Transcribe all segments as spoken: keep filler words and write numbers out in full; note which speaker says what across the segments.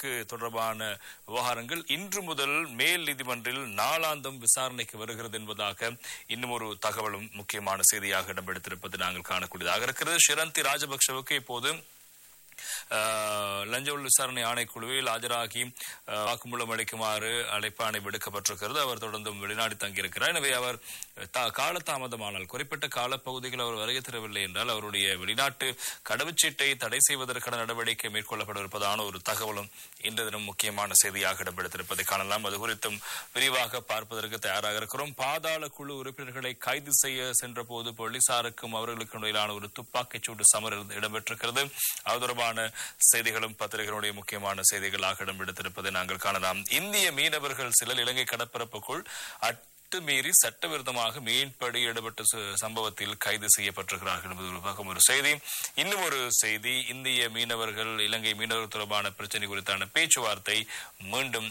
Speaker 1: வழக்கு தொடர்பான விவகாரங்கள் இன்று முதல் மேல் நீதிமன்றில் நாளாந்தம் விசாரணைக்கு வருகிறது என்பதாக இன்னும் ஒரு தகவலும் முக்கியமான செய்தியாக இடம்பெடுத்திருப்பது நாங்கள் காணக்கூடியதாக இருக்கிறது. ஷிரந்தி ராஜபக்ஷவுக்கு இப்போது லஞ்ச ஒழிப்பு விசாரணை ஆணைக்குழுவில் ஆஜராகி வாக்குமூலம் அளிக்குமாறு அழைப்பாணை விடுக்கப்பட்டிருக்கிறது. அவர் தொடர்ந்தும் வெளிநாடு தங்கியிருக்கிறார். எனவே அவர் காலதாமதமானால் குறிப்பிட்ட காலப்பகுதியில் அவர் வருகை தரவில்லை என்றால் அவருடைய வெளிநாட்டு கடவுச்சீட்டை தடை செய்வதற்கான நடவடிக்கை மேற்கொள்ளப்பட்டிருப்பதான ஒரு தகவலும் இன்று தினம் முக்கியமான செய்தியாக இடம்பெடுத்திருப்பதை காணலாம். அது குறித்தும் விரிவாக பார்ப்பதற்கு தயாராக இருக்கிறோம். பாதாள குழு உறுப்பினர்களை கைது செய்ய சென்ற போது போலீசாருக்கும் அவர்களுக்கும் இடையிலான ஒரு துப்பாக்கிச் சூடு சமர் இடம்பெற்றிருக்கிறது. அது தொடர்பான செய்திகளும் பத்திரிகைகளுடைய முக்கியமான செய்திகளாக இடம்பெடுத்திருப்பதை நாங்கள் காணலாம். இந்திய மீனவர்கள் சிலர் இலங்கை கடற்பரப்புக்குள் அத்துமீறி சட்டவிரோதமாக மீன்பிடி ஈடுபட்ட சம்பவத்தில் கைது செய்யப்பட்டிருக்கிறார்கள் என்பது ஒரு பக்கம் ஒரு செய்தி. இன்னும் ஒரு செய்தி, இந்திய மீனவர்கள் இலங்கை மீனவர்கள் தொடர்பான பிரச்சனை குறித்தான பேச்சுவார்த்தை மீண்டும்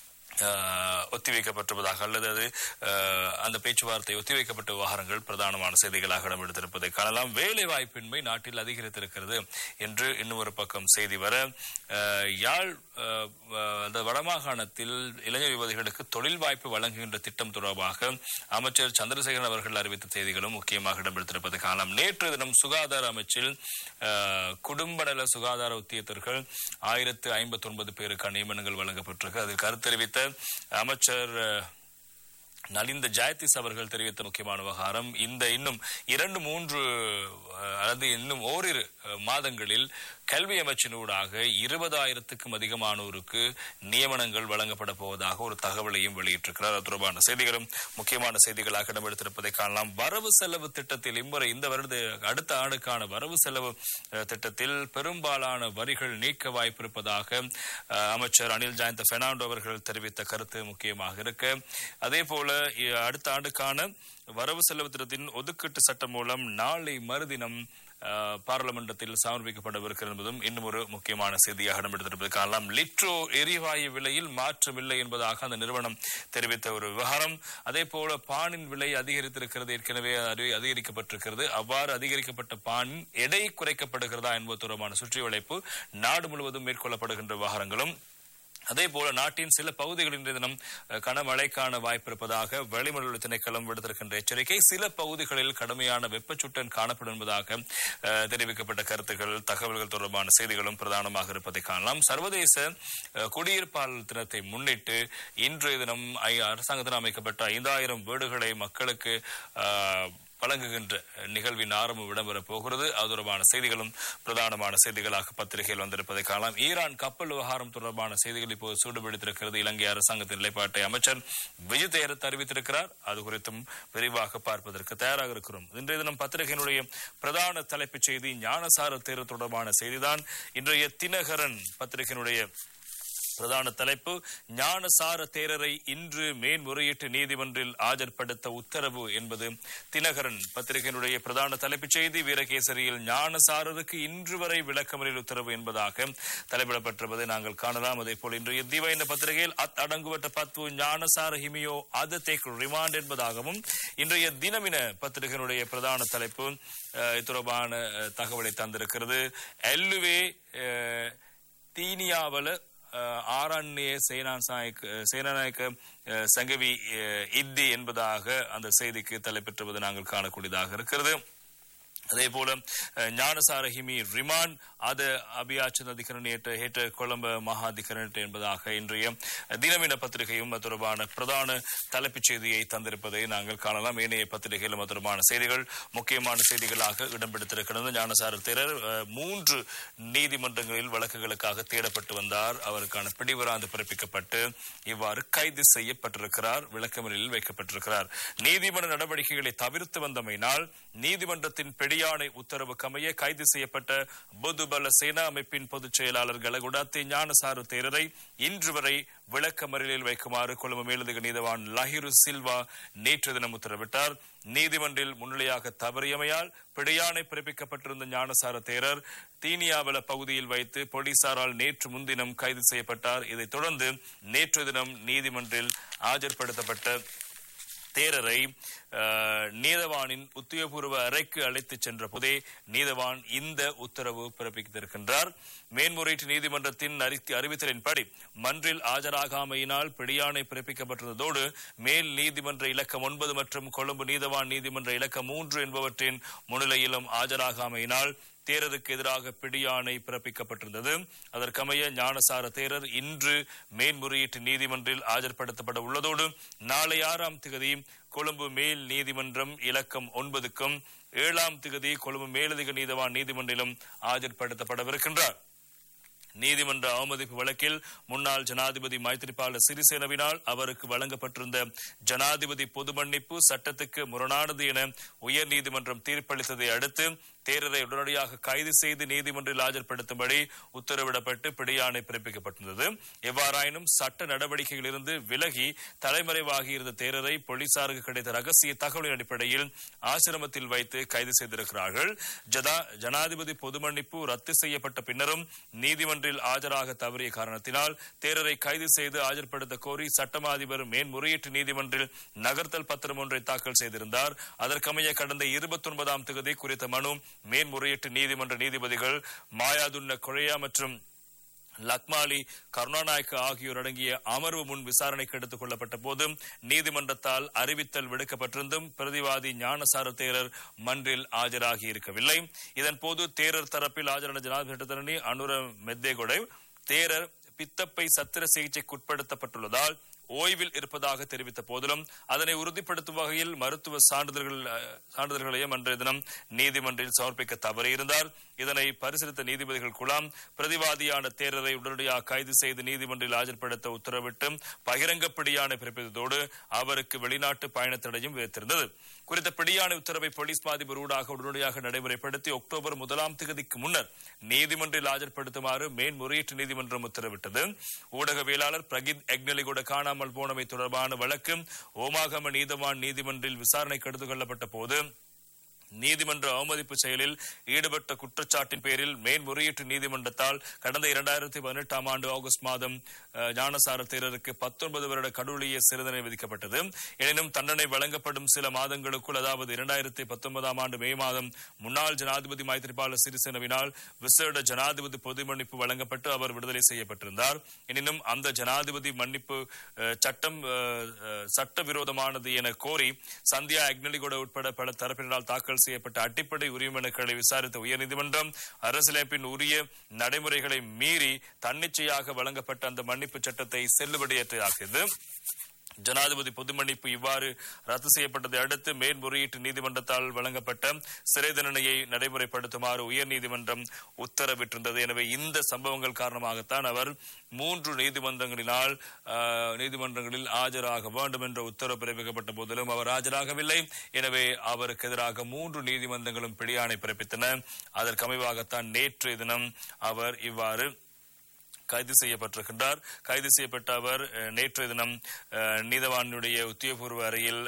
Speaker 1: ஒத்திவைக்கப்பட்டிருப்பதாக அல்லது அது அந்த பேச்சுவார்த்தை ஒத்திவைக்கப்பட்ட விவகாரங்கள் பிரதானமான செய்திகளாக இடம்பெடுத்திருப்பதை காணலாம். வேலை வாய்ப்பின்மை நாட்டில் அதிகரித்திருக்கிறது என்று இன்னும் ஒரு பக்கம் செய்தி வர, யாழ் அந்த வடமாகாணத்தில் இளைஞர் யுவதிகளுக்கு தொழில் வாய்ப்பு வழங்குகின்ற திட்டம் தொடர்பாக அமைச்சர் சந்திரசேகரன் அவர்கள் அறிவித்த செய்திகளும் முக்கியமாக இடம்பெடுத்திருப்பதை காணலாம். நேற்று தினம் சுகாதார அமைச்சில் குடும்ப நல சுகாதார உத்தியோகத்தர்கள் ஆயிரத்து ஐம்பத்தி ஒன்பது பேருக்கு நியமனங்கள் வழங்கப்பட்டிருக்கு. அதில் கருத்து தெரிவித்த அமைச்சர் நலிந்த ஜெயதிஸ் அவர்கள் தெரிவித்த முக்கியமான விவகாரம், இந்த இன்னும் இரண்டு மூன்று அல்லது இன்னும் ஓரிரு மாதங்களில் கல்வி அமைச்சினூடாக இருபதாயிரத்துக்கும் அதிகமானோருக்கு நியமனங்கள் வழங்கப்பட போவதாக ஒரு தகவலையும் வெளியிட்டிருக்கிறார். அது தொடர்பான செய்திகளும் முக்கியமான செய்திகளாக இடம்பெடுத்திருப்பதை காணலாம். வரவு செலவு திட்டத்தில் இம்முறை இந்த வருட அடுத்த ஆண்டுக்கான வரவு செலவு திட்டத்தில் பெரும்பாலான வரிகள் நீக்க வாய்ப்பிருப்பதாக அமைச்சர் அனில் ஜயந்த பெர்னாண்டோ அவர்கள் தெரிவித்த கருத்து முக்கியமாக இருக்கு. அதே போல அடுத்த ஆண்டுக்கான வரவு செலவு திட்டத்தின் ஒதுக்கீட்டு சட்டம் மூலம் நாளை மறுதினம் பாராளுமன்றத்தில் சமர்ப்பிக்கப்படவிருக்கிறது என்பதும் இன்னும் ஒரு முக்கியமான செய்தியாக இடம்பெடுத்திருப்பது காணலாம். லிட்ரோ எரிவாயு விலையில் மாற்றம் இல்லை என்பதாக அந்த நிறுவனம் தெரிவித்த ஒரு விவகாரம். அதே போல பானின் விலை அதிகரித்திருக்கிறது, ஏற்கனவே அதிகரிக்கப்பட்டிருக்கிறது. அவ்வாறு அதிகரிக்கப்பட்ட பானின் எடை குறைக்கப்படுகிறதா என்பது தொடர்பான சுற்றி வளைப்பு நாடு முழுவதும் மேற்கொள்ளப்படுகின்ற விவகாரங்களும், அதே போல நாட்டின் சில பகுதிகளில் இன்றைய தினம் கனமழைக்கான வாய்ப்பு இருப்பதாக வளிமண்டல திணைக்களம் விடுத்திருக்கின்ற எச்சரிக்கை. சில பகுதிகளில் கடுமையான வெப்பச்சுட்டன் காணப்படும் என்பதாக தெரிவிக்கப்பட்ட கருத்துக்கள் தகவல்கள் தொடர்பான செய்திகளும் பிரதானமாக இருப்பதை காணலாம். சர்வதேச குடியிருப்பாளர் தினத்தை முன்னிட்டு இன்றைய தினம் அரசாங்கத்தில் அமைக்கப்பட்ட ஐந்தாயிரம் வீடுகளை மக்களுக்கு வழங்குகின்ற நிகழ்வின் ஆரம்பம் இடம்பெறப் போகிறது. அது தொடர்பான செய்திகளும் பிரதானமான செய்திகளாக பத்திரிகையில் வந்திருப்பதை காணலாம். ஈரான் கப்பல் விவகாரம் தொடர்பான செய்திகள் இப்போது சூடுபிடித்திருக்கிறது. இலங்கை அரசாங்கத்தின் நிலைப்பாட்டை அமைச்சர் விஜய் தேரத் அறிவித்திருக்கிறார். அது குறித்தும் விரிவாக பார்ப்பதற்கு தயாராக இருக்கிறோம். இன்றைய தினம் பத்திரிகையினுடைய பிரதான தலைப்புச் செய்தி ஞானசார தேர்வு தொடர்பான செய்திதான். இன்றைய தினகரன் பத்திரிகையினுடைய பிரதான தலைப்பு, ஞானசார தேரரை இன்று மேன்முறையீட்டு நீதிமன்றில் ஆஜர்படுத்த உத்தரவு என்பது தினகரன் பத்திரிகையினுடைய பிரதான தலைப்புச் செய்தி. வீரகேசரியில் ஞானசாரருக்கு இன்று வரை விளக்கமறியல் உத்தரவு என்பதாக தலைப்பிடப்பட்டிருப்பதை நாங்கள் காணலாம். அதே போல் இன்றைய திவைன பத்திரிகையில் அத் அடங்குவட்ட பத்து ஞானசார ஹிமியோ அது டேக் ரிமாண்ட் என்பதாகவும் இன்றைய தினமின பத்திரிகையினுடைய பிரதான தலைப்பு தொடர்பான தகவலை தந்திருக்கிறது. எல்லுவே தீனியாவல ஆரண்ய சேனாநாயக்க சேனாநாயக்க சங்கவி இத்தி என்பதாக அந்த செய்திக்கு தலைப்பெற்றுவது நாங்கள் காணக்கூடியதாக இருக்கிறது. அதே போல ஞானசார ஹிமி ரிமாண்ட் அது அபியாச்சன அதிகரண ஏற்ற கொழும்பு மகாதிகரண என்பதாக இன்றைய தினமின பத்திரிகையும் தொடர்பான பிரதான தலைப்புச் செய்தியை தந்திருப்பதை நாங்கள் காணலாம். ஏனைய பத்திரிகையிலும் தொடர்பான செய்திகள் முக்கியமான செய்திகளாக இடம்பெடுத்திருக்கிறது. ஞானசார தேரர் மூன்று நீதிமன்றங்களில் வழக்குகளுக்காக தேடப்பட்டு வந்தார். அவருக்கான பிடிவராந்து பிறப்பிக்கப்பட்டு இவ்வாறு கைது செய்யப்பட்டிருக்கிறார், விளக்கமறியலில் வைக்கப்பட்டிருக்கிறார். நீதிமன்ற நடவடிக்கைகளை தவிர்த்து வந்தமையினால் நீதிமன்றத்தின் பிடியாணை உத்தரவுக்கமைய கைது செய்யப்பட்ட பொதுபல சேனா அமைப்பின் பொதுச் செயலாளர் கலகுடாத்தி ஞானசார தேரரை இன்று வரை விளக்கமறியலில் வைக்குமாறு கொழும்பு மேலதிக நீதவான் லஹிரு சில்வா நேற்று தினம் உத்தரவிட்டார். நீதிமன்றில் முன்னிலையாக தவறியமையால் பிடியாணை பிறப்பிக்கப்பட்டிருந்த ஞானசார தேரர் தீனியாவல பகுதியில் வைத்து போலீசாரால் நேற்று முன்தினம் கைது செய்யப்பட்டார். இதைத் தொடர்ந்து நேற்று தினம் நீதிமன்றில் ஆஜர்படுத்தப்பட்ட தேரரை நீதவானின் உத்தியோகபூர்வ அறைக்கு அழைத்துச் சென்ற போதே நீதவான் இந்த உத்தரவு பிறப்பித்திருக்கின்றார். மேன்முறையீட்டு நீதிமன்றத்தின் அறிவித்தலின்படி மன்றில் ஆஜராகாமையினால் பிடியாணை பிறப்பிக்கப்பட்டிருந்ததோடு மேல் நீதிமன்ற இலக்கம் ஒன்பது மற்றும் கொழும்பு நீதவான் நீதிமன்ற இலக்கம் மூன்று என்பவற்றின் முன்னிலையிலும் ஆஜராகாமையினால் தேரருக்கு எதிராக பிடியாணை பிறப்பிக்கப்பட்டிருந்தது. அதற்கமைய ஞானசார தேரர் இன்று மேன்முறையீட்டு நீதிமன்றில் ஆஜர்படுத்தப்பட உள்ளதோடு நாளை ஆறாம் திகதி கொழும்பு மேல் நீதிமன்றம் இலக்கம் ஒன்பதுக்கும் ஏழாம் திகதி கொழும்பு மேலதிக நீதவான் நீதிமன்றிலும் ஆஜர்படுத்தப்படவிருக்கின்றார். நீதிமன்ற அவமதிப்பு வழக்கில் முன்னாள் ஜனாதிபதி மைத்ரிபால சிறிசேனவினால் அவருக்கு வழங்கப்பட்டிருந்த ஜனாதிபதி பொது மன்னிப்பு சட்டத்துக்கு முரணானது என உயர் நீதிமன்றம் தீர்ப்பளித்ததை அடுத்து தேரரை உடனடியாக கைது செய்து நீதிமன்றில் ஆஜர்படுத்தும்படி உத்தரவிடப்பட்டு பிடியாணை பிறப்பிக்கப்பட்டிருந்தது. எவ்வாறாயினும் சட்ட நடவடிக்கைகளிலிருந்து விலகி தலைமறைவாகி இருந்த தேரரை போலீசாருக்கு கிடைத்த ரகசிய தகவலின் அடிப்படையில் ஆசிரமத்தில் வைத்து கைது செய்திருக்கிறார்கள். ஜனாதிபதி பொது மன்னிப்பு ரத்து செய்யப்பட்ட பின்னரும் நீதிமன்றில் ஆஜராக தவறிய காரணத்தினால் தேரரை கைது செய்து ஆஜர்படுத்த கோரி சட்டமா அதிபர் மேன்முறையீட்டு நீதிமன்றில் நகர்த்தல் பத்திரம் ஒன்றை தாக்கல் செய்திருந்தார். அதற்கமைய கடந்த இருபத்தி ஒன்பதாம் தேதி குறித்த மனு மேன்முறையீட்டு நீதிமன்ற நீதிபதிகள் மாயாதுன்ன கொழையா மற்றும் லக்மாலி கருணாநாயக்க ஆகியோர் அடங்கிய அமர்வு முன் விசாரணைக்கு எடுத்துக் கொள்ளப்பட்ட போது நீதிமன்றத்தால் அறிவித்தல் விடுக்கப்பட்டிருந்தும் பிரதிவாதி ஞானசார தேரர் மன்றில் ஆஜராகி இருக்கவில்லை. இதன்போது தேரர் தரப்பில் ஆஜரான ஜனாதிபதி சட்டத்தரணி அனுர மெத்தேகொடை தேரர் பித்தப்பை சத்திர சிகிச்சைக்கு உட்படுத்தப்பட்டுள்ளதால் ஓய்வில் இருப்பதாக தெரிவித்த போதிலும் அதனை உறுதிப்படுத்தும் வகையில் மருத்துவ சான்றிதழ்கள் சான்றிதழ்களையும் அன்றைய தினம் நீதிமன்றில் சமர்ப்பிக்க தவறியிருந்தார். இதனை பரிசீலித்த நீதிபதிகள் குழாம் பிரதிவாதியான தேரரை உடனடியாக கைது செய்து நீதிமன்றில் ஆஜர்படுத்த உத்தரவிட்டு பகிரங்க பிடியாணை பிறப்பித்ததோடு அவருக்கு வெளிநாட்டு பயண தடையும் விதித்திருந்தது. குறித்த பிடியாணை உத்தரவை போலீஸ் மாதிபர் ஊடாக உடனடியாக நடைமுறைப்படுத்தி அக்டோபர் முதலாம் தேதிக்கு முன்னர் நீதிமன்றில் ஆஜர்படுத்துமாறு மேன்முறையீட்டு நீதிமன்றம் உத்தரவிட்டது. ஊடகவியலாளர் பிரகித் எக்னலிகோட காணாமல் போனமை தொடர்பான வழக்கு ஓமாகம நீதவான் நீதிமன்றில் விசாரணைக்கு எடுத்துக் கொள்ளப்பட்ட போது நீதிமன்ற அவமதிப்பு செயலில் ஈடுபட்ட குற்றச்சாட்டின் பேரில் மேன்முறையீட்டு நீதிமன்றத்தால் கடந்த இரண்டாயிரத்தி பதினெட்டாம் ஆண்டு ஆகஸ்ட் மாதம் ஞானசார தேரருக்கு பத்தொன்பது வருட கடூழிய சிறுதனை விதிக்கப்பட்டது. எனினும் தண்டனை வழங்கப்படும் சில மாதங்களுக்குள் அதாவது இரண்டாயிரத்தி பத்தொன்பதாம் ஆண்டு மே மாதம் முன்னாள் ஜனாதிபதி மைத்ரிபால சிறிசேனவினால் விசேட ஜனாதிபதி பொது மன்னிப்பு வழங்கப்பட்டு அவர் விடுதலை செய்யப்பட்டிருந்தார். எனினும் அந்த ஜனாதிபதி மன்னிப்பு சட்டம் சட்டவிரோதமானது என கோரி சந்தியா அக்னலிகோட உட்பட பல தரப்பினரால் தாக்கல் செய்யப்பட்ட அடிப்படை உரிமைகளை விசாரித்த உயர்நீதிமன்றம் அரசியலமைப்பின் உரிய நடைமுறைகளை மீறி தன்னிச்சையாக வழங்கப்பட்ட அந்த மன்னிப்பு சட்டத்தை செல்லுபடியற்றதாக்கியது. ஜனாதிபதி பொது மன்னிப்பு இவ்வாறு ரத்து செய்யப்பட்டதை அடுத்து மேன்முறையீட்டு நீதிமன்றத்தால் வழங்கப்பட்ட சிறை தண்டனையை நடைமுறைப்படுத்துமாறு உயர்நீதிமன்றம் உத்தரவிட்டிருந்தது. எனவே இந்த சம்பவங்கள் காரணமாகத்தான் அவர் மூன்று நீதிமன்றங்களினால் நீதிமன்றங்களில் ஆஜராக வேண்டும் என்ற உத்தரவு பிறப்பிக்கப்பட்ட போதிலும் அவர் ஆஜராகவில்லை. எனவே அவருக்கு எதிராக மூன்று நீதிமன்றங்களும் பிடியாணை பிறப்பித்தன. அதற்கு அமைவாகத்தான் நேற்றைய தினம் அவர் இவ்வாறு கைது செய்யப்பட்டிருக்கின்றார். கைது செய்யப்பட்ட அவர் நேற்றைய தினம் நீதவானுடைய உத்தியோகபூர்வ அறையில்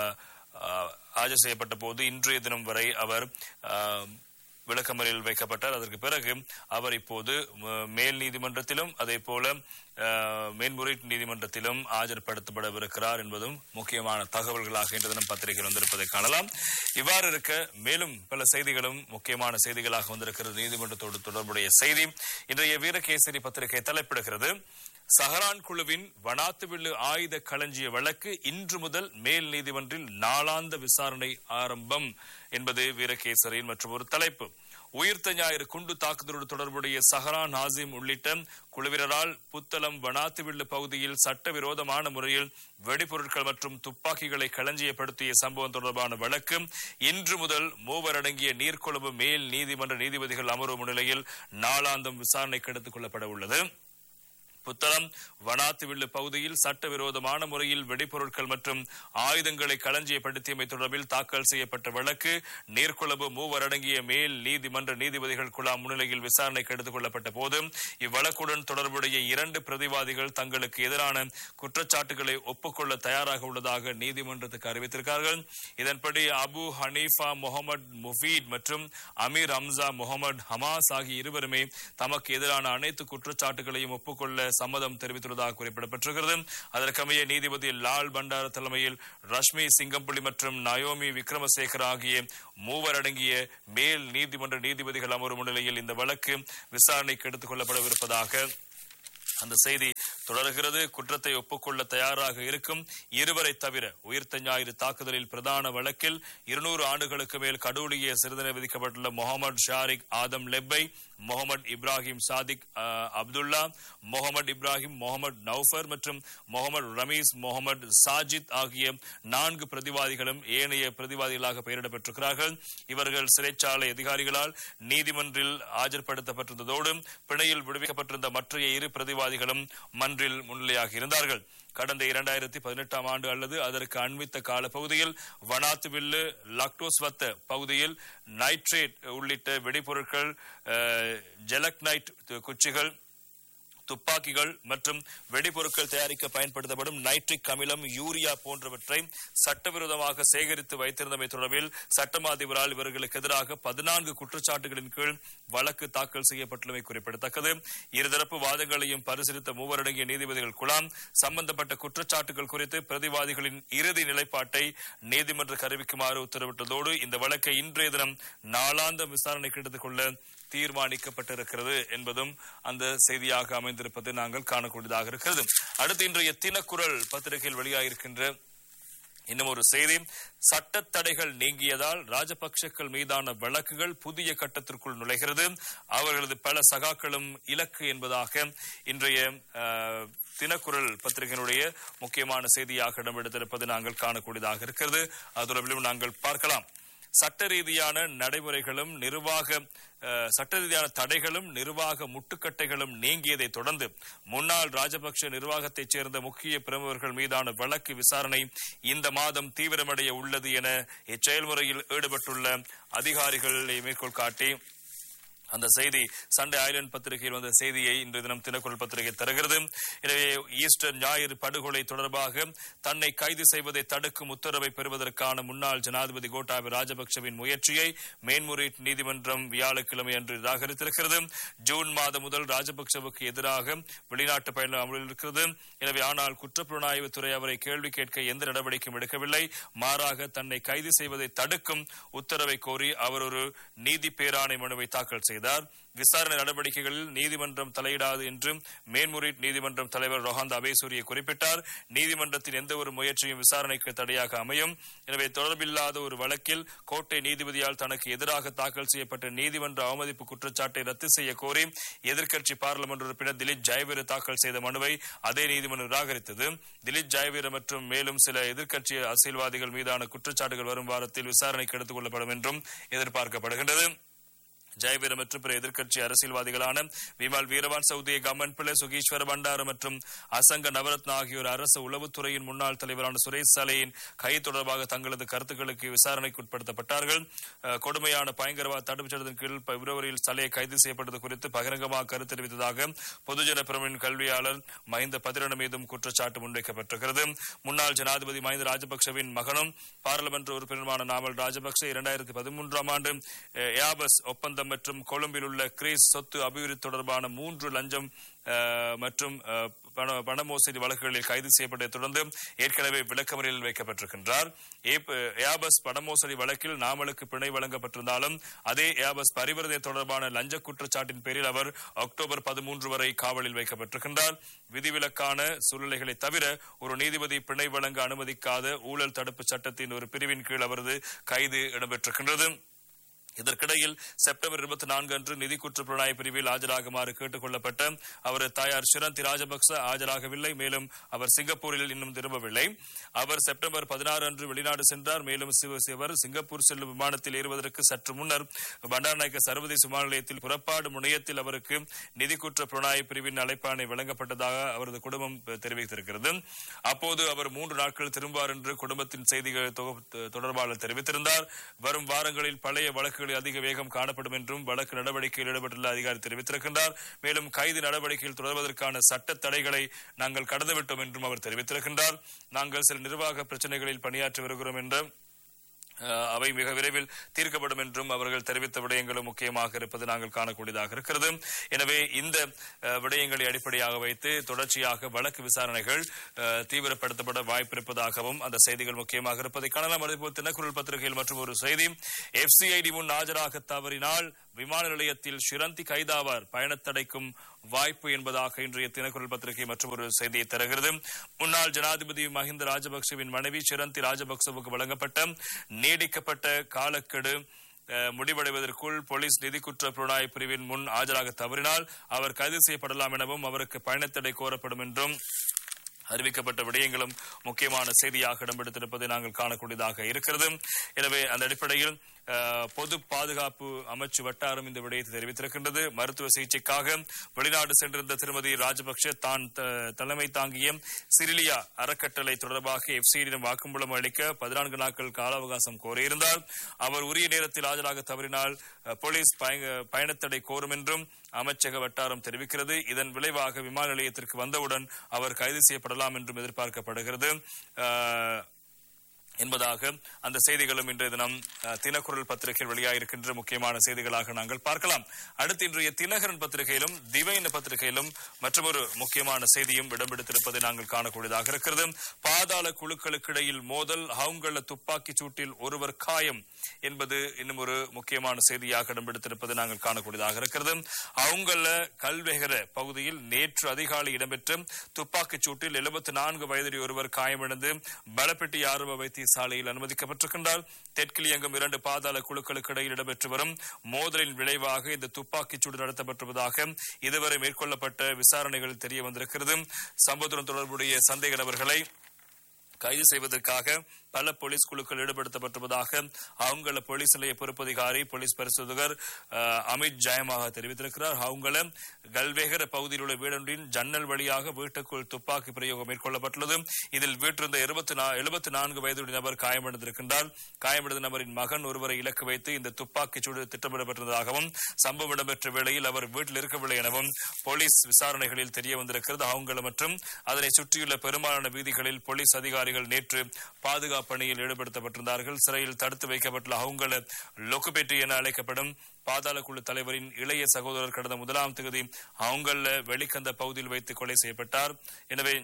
Speaker 1: ஆஜர் செய்யப்பட்ட போது இன்றைய தினம் வரை அவர் விளக்கமறியலில் வைக்கப்பட்டார். அதற்கு பிறகு அவர் இப்போது மேல் நீதிமன்றத்திலும் அதே போல மேன்முறையீட்டு நீதிமன்றத்திலும் ஆஜர்படுத்தப்படவிருக்கிறார் என்பதும் முக்கியமான தகவல்களாக இன்று தினம் பத்திரிகையில் வந்திருப்பதை காணலாம். இவ்வாறு இருக்க மேலும் பல செய்திகளும் முக்கியமான செய்திகளாக வந்திருக்கிறது. நீதிமன்றத்தோடு தொடர்புடைய செய்தி இன்றைய வீரகேசரி பத்திரிகை தலைப்பிடுகிறது. சஹரான் குழுவின் வனாத்துவில்லு ஆயுத களஞ்சிய வழக்கு இன்று முதல் மேல் நீதிமன்றில் நாளாந்த விசாரணை ஆரம்பம் என்பது வீரகேசரியின் மற்றும் ஒரு தலைப்பு. உயிர்த்த ஞாயிறு குண்டு தாக்குதலோடு தொடர்புடைய சஹரான் ஹாசிம் உள்ளிட்ட குழுவினரால் புத்தளம் வனாத்துவில்லு பகுதியில் சட்டவிரோதமான முறையில் வெடிபொருட்கள் மற்றும் துப்பாக்கிகளை களஞ்சியப்படுத்திய சம்பவம் தொடர்பான வழக்கு இன்று முதல் மூவர் அடங்கிய நீர்கொழும்பு மேல் நீதிமன்ற நீதிபதிகள் அமர்வு முன்னிலையில் நாளாந்தம் விசாரணைக்கு எடுத்துக் கொள்ளப்பட உள்ளது. புத்தளம் வனாத்துவில்லு பகுதியில் சட்டவிரோதமான முறையில் வெடிபொருட்கள் மற்றும் ஆயுதங்களை களஞ்சியப்படுத்தியமை தொடர்பில் தாக்கல் செய்யப்பட்ட வழக்கு நீர்கொழும்பு மூவர் அடங்கிய மேல் நீதிமன்ற நீதிபதிகள் குழாம் முன்னிலையில் விசாரணைக்கு எடுத்துக் கொள்ளப்பட்ட போது இவ்வழக்குடன் தொடர்புடைய இரண்டு பிரதிவாதிகள் தங்களுக்கு எதிரான குற்றச்சாட்டுகளை ஒப்புக்கொள்ள தயாராக உள்ளதாக நீதிமன்றத்துக்கு அறிவித்திருக்கிறார்கள். இதன்படி அபு ஹனீஃபா முகமது முஃபீத் மற்றும் அமீர் ஹம்சா முகமது ஹமாஸ் ஆகிய இருவருமே தமக்கு எதிரான அனைத்து குற்றச்சாட்டுகளையும் ஒப்புக்கொள்ள சம்மதம் தெரிவித்துள்ளதாக குறிப்பிடப்பட்டிருக்கிறது. அதற்கமைய நீதிபதி லால் பண்டார தலைமையில் ரஷ்மி சிங்கம்புலி மற்றும் நயோமி விக்ரமசேகர் ஆகிய மூவர் அடங்கிய மேல் நீதிமன்ற நீதிபதிகள் அமரும் முன்னிலையில் இந்த வழக்கு விசாரணைக்கு எடுத்துக் கொள்ளப்படவிருப்பதாக அந்த செய்தி தொடர்கிறது. குற்றத்தை ஒப்புக்கொள்ள தயாராக இருக்கும் இருவரை தவிர உயிர்த்த ஞாயிறு தாக்குதலில் பிரதான வழக்கில் இருநூறு ஆண்டுகளுக்கு மேல் கடூழிய சிறுதனை விதிக்கப்பட்டுள்ள முகமது ஷாரிக் ஆதம் லெப்பை, முகமது இப்ராஹிம் சாதிக் அப்துல்லா, முகமது இப்ராஹிம், முகமது நௌஃபர் மற்றும் முகமது ரமீஸ் முகமது சாஜித் ஆகிய நான்கு பிரதிவாதிகளும் ஏனைய பிரதிவாதிகளாக பெயரிடப்பட்டிருக்கிறார்கள். இவர்கள் சிறைச்சாலை அதிகாரிகளால் நீதிமன்றில் ஆஜர்படுத்தப்பட்டிருந்ததோடு பிணையில் விடுவிக்கப்பட்டிருந்த மற்ற இரு பிரதிவாதிகளும் மன்றில் முன்னிலையாக இருந்தார்கள். கடந்த இரண்டாயிரத்தி பதினெட்டாம் ஆண்டு அல்லது அதற்கு அண்மித்த கால பகுதியில் வனாத்துவில்லு லக்டோஸ்வத்த பகுதியில் நைட்ரேட் உள்ளிட்ட வெடிபொருட்கள், ஜெலக்னைட் குச்சிகள், துப்பாக்கிகள் மற்றும் வெடிபொருட்கள் தயாரிக்க பயன்படுத்தப்படும் நைட்ரிக் அமிலம், யூரியா போன்றவற்றை சட்டவிரோதமாக சேகரித்து வைத்திருந்தமை தொடர்பில் சட்டமா அதிபரால் இவர்களுக்கு எதிராக பதினான்கு குற்றச்சாட்டுகளின் கீழ் வழக்கு தாக்கல் செய்யப்பட்டுள்ளமை குறிப்பிடத்தக்கது. இருதரப்பு வாதங்களையும் பரிசீலித்த மூவரடங்கிய நீதிபதிகள் குழாம் சம்பந்தப்பட்ட குற்றச்சாட்டுகள் குறித்து பிரதிவாதிகளின் இறுதி நிலைப்பாட்டை நீதிமன்ற அறிவிக்குமாறு உத்தரவிட்டதோடு இந்த வழக்கை இன்றைய தினம் நாளாந்த விசாரணைக்கு எடுத்துக் கொள்ள தீர்மானிக்கப்பட்டிருக்கிறது என்பதும் அந்த செய்தியாக அமைந்திருப்பது நாங்கள் காணக்கூடியதாக இருக்கிறது. அடுத்து இன்றைய தினக்குரல் பத்திரிகையில் வெளியாகிருக்கின்ற இன்னும் ஒரு செய்தி, சட்ட தடைகள் நீங்கியதால் ராஜபக்சக்கள் மீதான வழக்குகள் புதிய கட்டத்திற்குள் நுழைகிறது, அவர்களது பல சகாக்களும் இலக்கு என்பதாக இன்றைய தினக்குரல் பத்திரிகையினுடைய முக்கியமான செய்தியாக இடம்பெடுத்திருப்பது நாங்கள் காணக்கூடியதாக இருக்கிறது. அது தொடர்பிலும் நாங்கள் பார்க்கலாம். சட்ட ரீதியான நடைமுறைகளும் நிர்வாக சட்ட ரீதியான தடைகளும் நிர்வாக முட்டுக்கட்டைகளும் நீங்கியதை தொடர்ந்து முன்னாள் ராஜபக்ஷ நிர்வாகத்தைச் சேர்ந்த முக்கிய பிரமுகர்கள் மீதான வழக்கு விசாரணை இந்த மாதம் தீவிரமடைய உள்ளது என இச்செயல்முறையில் ஈடுபட்டுள்ள அதிகாரிகளை மேற்கோள் காட்டி அந்த செய்தி சண்டே ஐலண்ட் பத்திரிகையில் வந்த செய்தியை இன்று தினம் தினக்குரல் பத்திரிகை தருகிறது. எனவே ஈஸ்டர் ஞாயிறு படுகொலை தொடர்பாக தன்னை கைது செய்வதை தடுக்கும் உத்தரவை பெறுவதற்கான முன்னாள் ஜனாதிபதி கோட்டாபய ராஜபக்சவின் முயற்சியை மேன்முறையீட்டு நீதிமன்றம் வியாழக்கிழமை அன்று நிராகரித்திருக்கிறது. ஜூன் மாதம் முதல் ராஜபக்சவுக்கு எதிராக வெளிநாட்டு பயணம் அமலில் இருக்கிறது. எனவே ஆனால் குற்றப்புலனாய்வு துறை அவரை கேள்வி கேட்க எந்த நடவடிக்கையும் எடுக்கவில்லை. மாறாக தன்னை கைது செய்வதை தடுக்கும் உத்தரவை கோரி அவர் ஒரு நீதி பேராணை மனுவை தாக்கல் செய்தார். விசாரணை நடவடிக்கைகளில் நீதிமன்றம் தலையிடாது என்று மேன்முறையீட்டு நீதிமன்றம் தலைவர் ரோஹந்த அபேசூரிய குறிப்பிட்டார். நீதிமன்றத்தின் எந்த ஒரு முயற்சியும் விசாரணைக்கு தடையாக அமையும். எனவே தொடர்பில்லாத ஒரு வழக்கில் கோட்டை நீதிபதியால் தனக்கு எதிராக தாக்கல் செய்யப்பட்ட நீதிமன்ற அவமதிப்பு குற்றச்சாட்டை ரத்து செய்ய கோரி எதிர்க்கட்சி பார்லிமெண்ட் உறுப்பினர் திலீப் ஜெயவீர தாக்கல் செய்த மனுவை அதே நீதிமன்றம் நிராகரித்தது. திலீப் ஜெயவீர மற்றும் மேலும் சில எதிர்க்கட்சி அரசியல்வாதிகள் மீதான குற்றச்சாட்டுகள் வரும் வாரத்தில் விசாரணைக்கு எடுத்துக் கொள்ளப்படும் என்றும் எதிர்பார்க்கப்படுகின்றது. ஜெயவீர மற்றும் பிற எதிர்க்கட்சி அரசியல்வாதிகளான விமல் வீரவான், சௌதிய கமன் பிள்ளை, சுகீஸ்வர பண்டார மற்றும் அசங்க நவரத்ன ஆகியோர் அரசு உளவுத்துறையின் முன்னாள் தலைவரான சுரேஷ் சலையின் கைது தொடர்பாக தங்களது கருத்துக்களுக்கு விசாரணைக்கு உட்படுத்தப்பட்டார்கள். கொடுமையான பயங்கரவாத தடுப்புச் சட்டத்தின் கீழ் பிப்ரவரியில் சலையை கைது செய்யப்பட்டது குறித்து பகிரங்கமாக கருத்து தெரிவித்ததாக பொதுஜன பிரமுன் கல்வியாளர் மஹிந்த பதிரண மீதும் குற்றச்சாட்டு முன்வைக்கப்பட்டிருக்கிறது. முன்னாள் ஜனாதிபதி மஹிந்த ராஜபக்சவின் மகனும் பாராளுமன்ற உறுப்பினருமான நாமல் ராஜபக்ச இரண்டாயிரத்தி பதிமூன்றாம் ஆண்டு ஏபஸ் ஒப்பந்தம் மற்றும் கொழும்பில் உள்ள கிரீஸ் சொத்து அபிவிருத்தி தொடர்பான மூன்று லஞ்சம் மற்றும் பண மோசடி வழக்குகளில் கைது செய்யப்பட்டதை தொடர்ந்து ஏற்கனவே விளக்கமறியலில் வைக்கப்பட்டிருக்கின்றார். ஏபஸ் பண மோசடி வழக்கில் நாமலுக்கு பிணை வழங்கப்பட்டிருந்தாலும் அதே ஏபஸ் பரிவர்த்தனை தொடர்பான லஞ்ச குற்றச்சாட்டின் பேரில் அவர் அக்டோபர் பதிமூன்று வரை காவலில் வைக்கப்பட்டிருக்கின்றார். விதிவிலக்கான சூழ்நிலைகளை தவிர ஒரு நீதிபதி பிணை வழங்க அனுமதிக்காத ஊழல் தடுப்பு சட்டத்தின் ஒரு பிரிவின் கீழ் அவரது கைது இடம்பெற்றிருக்கின்றது. இதற்கிடையில் செப்டம்பர் இருபத்தி நான்கு அன்று நிதி குற்றப்புலனாய்வு பிரிவில் ஆஜராகுமாறு கேட்டுக் கொள்ளப்பட்ட அவரது தாயார் ஷிரந்தி ராஜபக்ச ஆஜராகவில்லை. மேலும் அவர் சிங்கப்பூரில் இன்னும் திரும்பவில்லை. அவர் செப்டம்பர் பதினாறு அன்று வெளிநாடு சென்றார். மேலும் சிவர் சிங்கப்பூர் செல்லும் விமானத்தில் ஏறுவதற்கு சற்று முன்னர் பண்டாரநாயக்க சர்வதேச விமான நிலையத்தில் புறப்பாடு முனையத்தில் அவருக்கு நிதி குற்ற புலனாய்வு பிரிவின் அழைப்பாணை வழங்கப்பட்டதாக அவரது குடும்பம் தெரிவித்திருக்கிறது. அப்போது அவர் மூன்று நாட்கள் திரும்புவார் என்று குடும்பத்தின் செய்திகள் தொடர்பாளர் தெரிவித்திருந்தார். வரும் வாரங்களில் பழைய வழக்கு அதிக வேகம் காணப்படும் என்றும் வழக்கு நடவடிக்கையில் ஈடுபட்டுள்ள அதிகாரி தெரிவித்திருக்கின்றார். மேலும் கைது நடவடிக்கையில் தொடர்வதற்கான சட்ட தடைகளை நாங்கள் கடந்துவிட்டோம் என்றும் அவர் தெரிவித்திருக்கின்றார். நாங்கள் சில நிர்வாக பிரச்சனைகளில் பணியாற்றி வருகிறோம் என்ற அவை மிக விரைவில் தீர்க்கப்படும் என்றும் அவர்கள் தெரிவித்த விடயங்களும் முக்கியமாக இருப்பது நாங்கள் காணக்கூடியதாக இருக்கிறது. எனவே இந்த விடயங்களை அடிப்படையாக வைத்து தொடர்ச்சியாக வழக்கு விசாரணைகள் தீவிரப்படுத்தப்பட வாய்ப்பிருப்பதாகவும் அந்த செய்திகள் முக்கியமாக இருப்பதை காணலாம். அதேபோல் தினக்குரல் பத்திரிகையில் மற்றும் ஒரு செய்தி, எஃப்சிஐடி முன் ஆஜராக தவறினால் விமான நிலையத்தில் ஷிரந்தி கைதாவார், பயணத்தடைக்கும் வாய்ப்பு என்பதாக இன்றைய தினக்குரல் பத்திரிகை மற்றும் ஒரு செய்தியை தருகிறது. முன்னாள் ஜனாதிபதி மஹிந்த ராஜபக்சவின் மனைவி ஷிரந்தி ராஜபக்சவுக்கு வழங்கப்பட்ட நீடிக்கப்பட்ட காலக்கெடு முடிவடைவதற்குள் போலீஸ் நிதி குற்ற புலனாய்வு பிரிவின் முன் ஆஜராக தவறினால் அவர் கைது செய்யப்படலாம் எனவும் அவருக்கு பயணத்தடை கோரப்படும் என்றும் அறிவிக்கப்பட்ட விடயங்களும் முக்கியமான செய்தியாக இடம்பெடுத்திருப்பதை நாங்கள் காணக்கூடியதாக இருக்கிறது. எனவே அந்த அடிப்படையில் பொது பாதுகாப்பு அமைச்சு வட்டாரம் இந்த விடயத்தை தெரிவித்திருக்கின்றது. மருத்துவ சிகிச்சைக்காக வெளிநாடு சென்றிருந்த திருமதி ராஜபக்ஷ தான் தலைமை தாங்கிய சிரிலியா அறக்கட்டளை தொடர்பாக எஃப்சிஐடியிடம் வாக்குமூலம் அளிக்க பதினான்கு நாட்கள் கால அவகாசம் கோரியிருந்தார். அவர் உரிய நேரத்தில் ஆஜராக தவறினால் போலீஸ் பயணத்தடை கோரும் என்றும் அமைச்சக வட்டாரம் தெரிவிக்கிறது. இதன் விளைவாக விமான நிலையத்திற்கு வந்தவுடன் அவர் கைது செய்யப்படலாம் என்றும் எதிர்பார்க்கப்படுகிறது என்பதாக அந்த செய்திகளும் இன்றைய தினம் தினக்குரல் பத்திரிகையில் வெளியாகிருக்கின்ற முக்கியமான செய்திகளாக நாங்கள் பார்க்கலாம். அடுத்து இன்றைய தினகரன் பத்திரிகையிலும் திவைன பத்திரிகையிலும் மற்றொரு முக்கியமான செய்தியும் இடம்பெடுத்திருப்பதை நாங்கள் காணக்கூடியதாக இருக்கிறது. பாதாள குழுக்களுக்கு இடையில் மோதல், ஹவுங்கல்ல துப்பாக்கி சூட்டில் ஒருவர் காயம் என்பது இன்னும் ஒரு முக்கியமான செய்தியாக இடம்பெடுத்திருப்பதை நாங்கள் காணக்கூடியதாக இருக்கிறது. ஹவுங்கல்ல கல்வெகர பகுதியில் நேற்று அதிகாலை இடம்பெற்ற துப்பாக்கிச் சூட்டில் எழுபத்தி நான்கு வயதுடைய ஒருவர் காயமடைந்து பலப்பெட்டி ஆரம்ப வைத்திய சாலையில் அனுமதிக்கப்பட்டிருக்கின்றார். தெற்கில் இயங்கும் இரண்டு பாதாள குழுக்களுக்கு இடையில் இடம்பெற்று வரும் மோதலின் விளைவாக இந்த துப்பாக்கிச் சூடு நடத்தப்பட்டிருப்பதாக இதுவரை மேற்கொள்ளப்பட்ட விசாரணைகளில் தெரிய வந்திருக்கிறது. சம்பவத்துடன் தொடர்புடைய சந்தேக நபர்களை கைது செய்வதற்காக பல போலீஸ் குழுக்கள் ஈடுபடுத்தப்பட்டிருப்பதாக அவங்கள போலீஸ் நிலைய பொறுப்பதிகாரி போலீஸ் பரிசோதகர் அமித் ஜெயமாக தெரிவித்திருக்கிறார். அவங்கள கல்வேகர பகுதியில் உள்ள வீடொன்றின் ஜன்னல் வழியாக வீட்டுக்குள் துப்பாக்கி பிரயோகம் மேற்கொள்ளப்பட்டுள்ளது. இதில் வீட்டிலிருந்த எழுபத்தி நான்கு வயதுடைய நபர் காயமடைந்திருக்கின்றார். காயமடைந்த நபரின் மகன் ஒருவரை இலக்கு வைத்து இந்த துப்பாக்கி சூடு திட்டமிடப்பட்டிருந்ததாகவும் சம்பவம் இடம்பெற்ற வேளையில் அவர் வீட்டில் இருக்கவில்லை எனவும் போலீஸ் விசாரணைகளில் தெரிய வந்திருக்கிறது. அவங்கள மற்றும் அதனை சுற்றியுள்ள பெரும்பாலான வீதிகளில் போலீஸ் அதிகாரிகள் நேற்று பாதுகாப்பு பணியில் ஈடுபடுத்தப்பட்டிருந்தார்கள். சிறையில் தடுத்து வைக்கப்பட்டுள்ள அவங்கள லொக்குபேட்டி என அழைக்கப்படும் பாதாள குழு தலைவரின் இளைய சகோதரர் கடந்த முதலாம் தேதி அவங்கள வெளிக்கந்த பகுதியில் வைத்து கொலை செய்யப்பட்டார். எனவே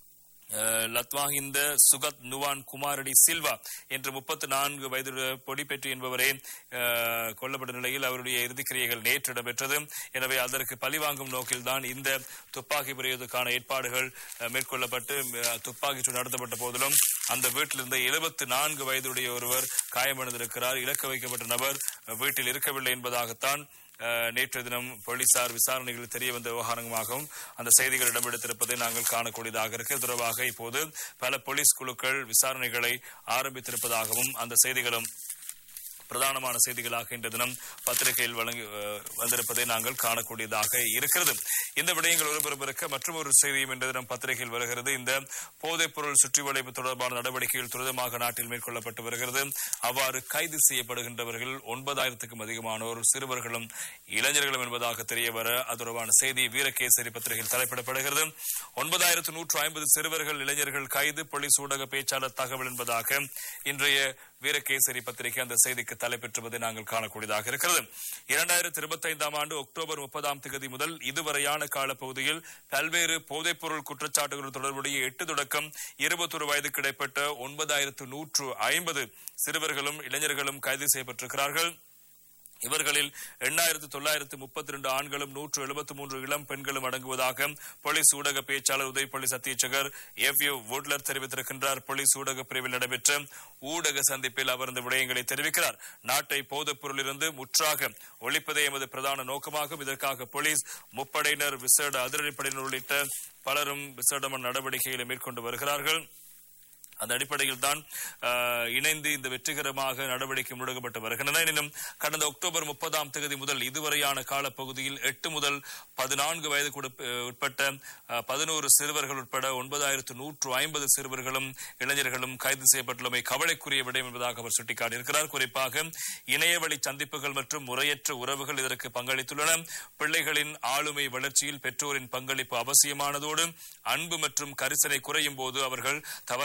Speaker 1: லத்வாஹிந்த சுகத் நுவான் குமாரடி சில்வா என்று முப்பத்தி நான்கு வயது பொடிப்பெற்றி என்பவரே கொல்லப்பட்ட நிலையில் அவருடைய இறுதிக்கிரியைகள் நேற்று இடம்பெற்றது. எனவே அதற்கு பழிவாங்கும் நோக்கில்தான் இந்த துப்பாக்கி பிரயோகத்துக்கான ஏற்பாடுகள் மேற்கொள்ளப்பட்டு துப்பாக்கி சூடு நடத்தப்பட்ட போதிலும் அந்த வீட்டிலிருந்த எழுபத்தி நான்கு வயதுடைய ஒருவர் காயமடைந்திருக்கிறார். இலக்கு வைக்கப்பட்ட நபர் வீட்டில் இருக்கவில்லை என்பதாகத்தான் நேற்று தினம் போலீசார் விசாரணைகள் தெரிய வந்த விவகாரமாகவும் அந்த செய்திகள் இடம்பெடுத்திருப்பதை நாங்கள் காணக்கூடியதாக இருக்க தொடர்பாக இப்போது பல போலீஸ் குழுக்கள் விசாரணைகளை ஆரம்பித்திருப்பதாகவும் அந்த செய்திகளும் பிரதானமான செய்திகளாக இன்று தினம் பத்திரிகையில் வழங்கி வந்திருப்பதை நாங்கள் காணக்கூடியதாக இருக்கிறது. இந்த விடயங்கள் ஒருபுறம் இருக்க மற்றும் ஒரு செய்தியும் இன்று தினம் பத்திரிகையில் வருகிறது. இந்த போதைப் பொருள் சுற்றி வளைப்பு தொடர்பான நடவடிக்கைகள் துரிதமாக நாட்டில் மேற்கொள்ளப்பட்டு வருகிறது. அவ்வாறு கைது செய்யப்படுகின்றவர்கள் ஒன்பதாயிரத்துக்கும் அதிகமானோர் சிறுவர்களும் இளைஞர்களும் என்பதாக தெரிய வர அது தொடர்பான செய்தி வீரகேசரி பத்திரிகையில் தலைப்பிடப்படுகிறது. ஒன்பதாயிரத்து நூற்று ஐம்பது சிறுவர்கள் இளைஞர்கள் கைது, போலீஸ் ஊடக பேச்சாளர் தகவல் என்பதாக இன்றைய வீரகேசரி பத்திரிகை அந்த செய்திக்கு தலைப்பெற்றுவதை நாங்கள் காணக்கூடியதாக இருக்கிறது. இரண்டாயிரத்தி இருபத்தி ஐந்தாம் ஆண்டு அக்டோபர் முப்பதாம் தேதி முதல் இதுவரையான காலப்பகுதியில் பல்வேறு போதைப் பொருள் குற்றச்சாட்டுகள் தொடர்புடைய எட்டு தொடக்கம் இருபத்தொரு வயதுக்கு இடைப்பட்ட ஒன்பதாயிரத்து நூற்று ஐம்பது சிறுவர்களும் இளைஞர்களும் கைது செய்யப்பட்டிருக்கிறார்கள். இவர்களில் எண்ணாயிரத்து தொள்ளாயிரத்து முப்பத்தி இரண்டு ஆண்களும் நூற்று எழுபத்தி மூன்று இளம் பெண்களும் அடங்குவதாக போலீஸ் ஊடக பேச்சாளர் Uday police அத்தீட்சகர் F U Wootler தெரிவித்திருக்கின்றார். போலீஸ் ஊடக பிரிவில் நடைபெற்ற ஊடக சந்திப்பில் அவர் இந்த விடயங்களை தெரிவிக்கிறார். நாட்டை போதைப் பொருளிலிருந்து முற்றாக ஒழிப்பதே எமது பிரதான நோக்கமாகும். இதற்காக போலீஸ், முப்படையினர், விசேட அதிரடிப்படையினர் உள்ளிட்ட பலரும் விசேடமான நடவடிக்கைகளை மேற்கொண்டு வருகிறார்கள். அந்த அடிப்படையில் தான் இணைந்து இந்த வெற்றிகரமாக நடவடிக்கை முன்னெடுக்கப்பட்டு வருகின்றன. எனினும் கடந்த அக்டோபர் முப்பதாம் தேதி முதல் இதுவரையான காலப்பகுதியில் எட்டு முதல் பதினான்கு வயதுக்கு உட்பட்ட பதினோரு சிறுவர்கள் உட்பட ஒன்பதாயிரத்து நூற்று ஐம்பது சிறுவர்களும் இளைஞர்களும் கைது செய்யப்பட்டுள்ளமை கவலைக்குரிய விடயம் என்பதாக அவர் சுட்டிக்காட்டியிருக்கிறார். குறிப்பாக இணையவழி சந்திப்புகள் மற்றும் முறையற்ற உறவுகள் இதற்கு பங்களித்துள்ளன. பிள்ளைகளின் ஆளுமை வளர்ச்சியில் பெற்றோரின் பங்களிப்பு அவசியமானதோடு அன்பு மற்றும் கரிசனை குறையும் போது அவர்கள் தவறான வழி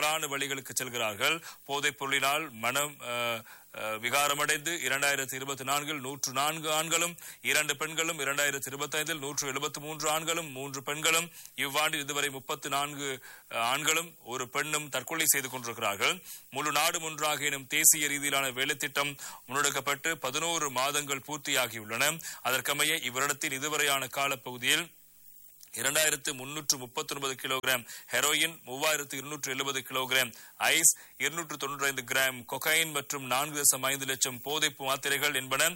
Speaker 1: வேலைகளுக்கு செல்கிறார்கள். போதைப் பொருளினால் மனம் விகாரமடைந்து இரண்டாயிரத்தி இருபத்தி நான்கில் நூற்று நான்கு ஆண்களும் இரண்டு பெண்களும், இரண்டாயிரத்தி இருபத்தி ஐந்தில் நூற்று எழுபத்தி மூன்று ஆண்களும் மூன்று பெண்களும், இவ்வாண்டில் இதுவரை முப்பத்தி நான்கு ஆண்களும் ஒரு பெண்ணும் தற்கொலை செய்து கொண்டிருக்கிறார்கள். முழு நாடு ஒன்றாக எனும் தேசிய ரீதியிலான வேலைத்திட்டம் முன்னெடுக்கப்பட்டு பதினோரு மாதங்கள் பூர்த்தியாகியுள்ளன. அதற்கமைய இவ்வருடத்தின் இதுவரையான காலப்பகுதியில் இரண்டாயிரத்து முன்னூற்று முப்பத்தி ஒன்பது கிலோகிராம் ஹெரோயின், மூவாயிரத்து இருநூற்று எழுபது கிலோகிராம் ஐஸ், இருநூற்று தொன்னூற்றி ஐந்து கிராம் கொகைன் மற்றும் நான்கு தசம் ஐந்து லட்சம் போதைப்பு மாத்திரைகள் என்பன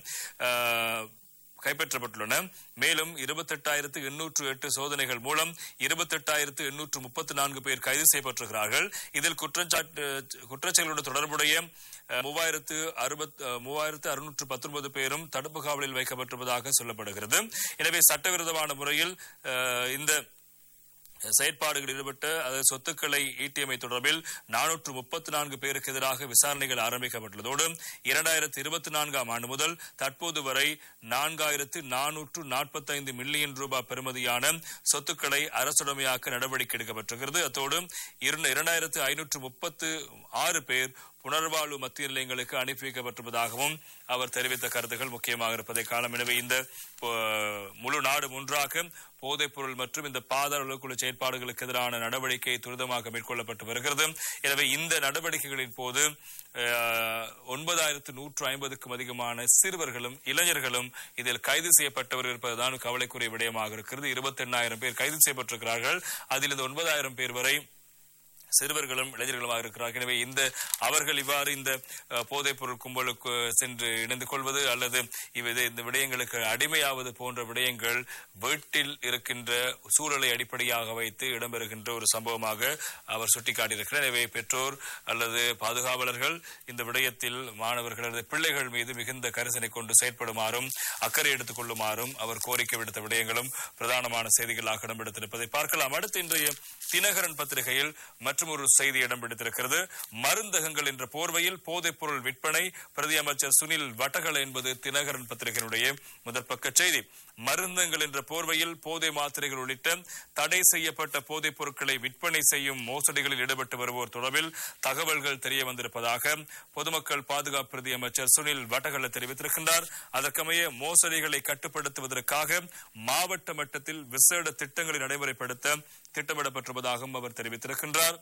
Speaker 1: கைப்பற்றப்பட்டுள்ளன. மேலும் இருபத்தி எட்டாயிரத்து எண்ணூற்று எட்டு சோதனைகள் மூலம் இருபத்தி எட்டாயிரத்து எண்ணூற்று முப்பத்தி நான்கு பேர் கைது செய்யப்பட்டிருக்கிறார்கள். இதில் குற்றச்சாட்டு குற்றச்செயலோடு தொடர்புடைய மூவாயிரத்து அறுபத் மூவாயிரத்து அறுநூற்று பத்தொன்பது பேரும் தடுப்பு காவலில் வைக்கப்பட்டிருப்பதாக சொல்லப்படுகிறது. எனவே சட்டவிரோதமான முறையில் இந்த செயற்பாடுகளில் ஈடுபட்ட அதாவது சொத்துக்களை ஈட்டியமை தொடர்பில் நானூற்று முப்பத்தி நான்கு பேருக்கு எதிராக விசாரணைகள் ஆரம்பிக்கப்பட்டுள்ளதோடு இரண்டாயிரத்தி இருபத்தி நான்காம் ஆண்டு முதல் தற்போது வரை நான்காயிரத்து நானூற்று நாற்பத்தி ஐந்து மில்லியன் ரூபாய் பெறுமதியான சொத்துக்களை அரசுடைமையாக்க நடவடிக்கை எடுக்கப்பட்டிருக்கிறது. அத்தோடு இரண்டாயிரத்து ஐநூற்று முப்பத்து ஆறு பேர் புனர்வாழ்வு மத்திய நிலையங்களுக்கு அனுப்பி வைக்கப்பட்டிருப்பதாகவும் அவர் தெரிவித்த கருத்துக்கள் முக்கியமாக இருப்பதை காலம். எனவே இந்த முழு நாடு ஒன்றாக போதைப் பொருள் மற்றும் இந்த பாதாள உலகக்குழு செயற்பாடுகளுக்கு எதிரான நடவடிக்கை துரிதமாக மேற்கொள்ளப்பட்டு வருகிறது. எனவே இந்த நடவடிக்கைகளின் போது ஒன்பதாயிரத்து நூற்று ஐம்பதுக்கும் அதிகமான சிறுவர்களும் இளைஞர்களும் இதில் கைது செய்யப்பட்டவர் இருப்பதுதான் கவலைக்குரிய விடயமாக இருக்கிறது. இருபத்தி எண்ணாயிரம் பேர் கைது செய்யப்பட்டிருக்கிறார்கள். அதில் இந்த ஒன்பதாயிரம் பேர் வரை சிறுவர்களும் இளைஞர்களுமாக இருக்கிறார்கள். எனவே இந்த அவர்கள் இவ்வாறு இந்த போதைப் பொருள் கும்பலுக்கு சென்று இணைந்து கொள்வது அல்லது இந்த விடயங்களுக்கு அடிமையாவது போன்ற விடயங்கள் வீட்டில் இருக்கின்ற சூழலை அடிப்படையாக வைத்து இடம்பெறுகின்ற ஒரு சம்பவமாக அவர் சுட்டிக்காட்டியிருக்கிறார். எனவே பெற்றோர் அல்லது பாதுகாவலர்கள் இந்த விடயத்தில் மாணவர்கள் அல்லது பிள்ளைகள் மீது மிகுந்த கரிசனை கொண்டு செயற்படுமாறும் அக்கறை எடுத்துக் கொள்ளுமாறும் அவர் கோரிக்கை விடுத்த விடயங்களும் பிரதானமான செய்திகளாக இடம்பெடுத்திருப்பதை பார்க்கலாம். அடுத்து இன்றைய தினகரன் பத்திரிகையில் மற்றும் ஒரு செய்தி இடம் பிடித்திருக்கிறது. மருந்தகங்கள் என்ற போர்வையில் போதைப் பொருள் விற்பனை, பிரதி அமைச்சர் சுனில் வட்டகல என்பது தினகரன் பத்திரிகையினுடைய முதற்பக்க செய்தி. மருந்தகங்கள் என்ற போர்வையில் போதை மாத்திரைகள் உள்ளிட்ட தடை செய்யப்பட்ட போதைப் பொருட்களை விற்பனை செய்யும் மோசடிகளில் ஈடுபட்டு வருவோர் தொடர்பில் தகவல்கள் தெரிய வந்திருப்பதாக பொதுமக்கள் பாதுகாப்பு பிரதி அமைச்சர் சுனில் வட்டகல தெரிவித்திருக்கின்றார். அதற்கமைய மோசடிகளை கட்டுப்படுத்துவதற்காக மாவட்ட மட்டத்தில் விசேட திட்டங்களை நடைமுறைப்படுத்த திட்டமிடப்பட்டிருப்பதாகவும் அவர் தெரிவித்திருக்கின்றார்.